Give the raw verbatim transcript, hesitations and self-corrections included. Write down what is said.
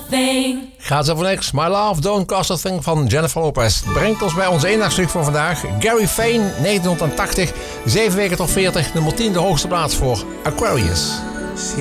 thing. Gaat ze voor niks. My Love Don't Cost a Thing van Jennifer Lopez. Brengt ons bij ons eendagsstuk van vandaag. Gary Fane, negentienhonderdtachtig. Zeven weken tot veertig. Nummer tien, de hoogste plaats voor Aquarius.